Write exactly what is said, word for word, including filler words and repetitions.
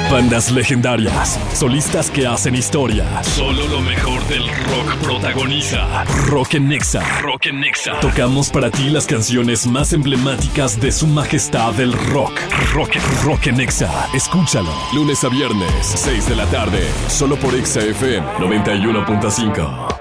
Bandas legendarias, solistas que hacen historia. Solo lo mejor del rock protagoniza Rock en Nexa. Rock en Nexa. Tocamos para ti las canciones más emblemáticas de su majestad el rock. Rock, rock en Nexa. Escúchalo. Lunes a viernes, seis de la tarde. Solo por Exa F M noventa y uno punto cinco.